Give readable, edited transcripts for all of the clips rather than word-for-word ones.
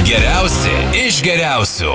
Geriausi iš geriausių.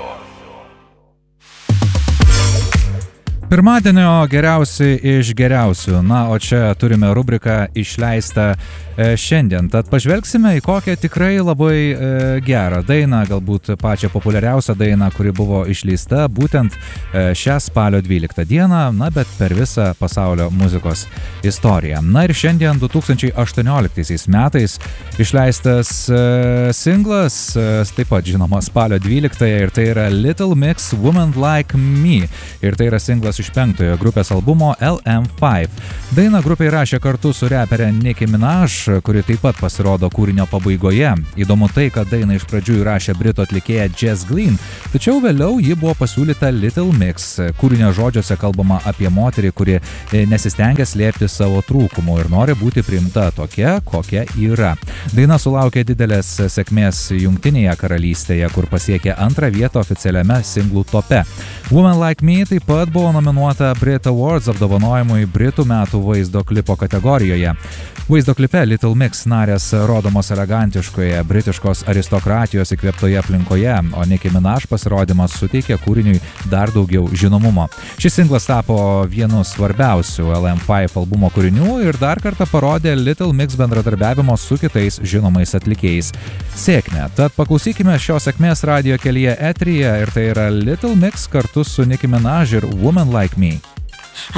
Pirmadienio geriausi iš geriausių. Na, o čia turime rubriką išleistą šiandien. Tad pažvelgsime į kokią tikrai labai gerą dainą, galbūt pačią populiariausią dainą, kuri buvo išleista būtent šią spalio 12 dieną, na, bet per visą pasaulio muzikos istoriją. Na ir šiandien 2018 metais išleistas singlas, taip pat žinoma spalio 12 ir tai yra Little Mix Woman Like Me. Ir tai yra singlas iš 5-ojo grupės albumo LM5. Dainą grupė įrašė kartu su reperė Nicki Minaj, kuri taip pat pasirodo kūrinio pabaigoje. Įdomu tai, kad dainą iš pradžių įrašė britų atlikėja Jess Glynne, tačiau vėliau ji buvo pasiūlyta Little Mix. Kūrinio žodžiuose kalbama apie moterį, kuri nesistengia slėpti savo trūkumų ir nori būti priimta tokia, kokia yra. Daina sulaukė didelės sėkmės Jungtinėje karalystėje, kur pasiekė 2. vietą oficialiame singlų tope. Woman Like Me taip pat buvo nominuota Brit Awards apdovanojimui Britų metų vaizdo klipo kategorijoje. Vaizdo klipe Little Mix narės rodomos elegantiškoje britiškos aristokratijos įkvėptoje aplinkoje, o Nicki Minaj pasirodymas suteikė kūriniui dar daugiau žinomumo. Šis singlas tapo vienu svarbiausių LM5 albumo kūrinių ir dar kartą parodė Little Mix bendradarbiavimo su kitais žinomais atlikėjais sėkmę. Tad paklausykime šios sėkmės radijo kelyje eteryje ir tai yra Little Mix kartu su Nicki Minaj ir Woman Like Me.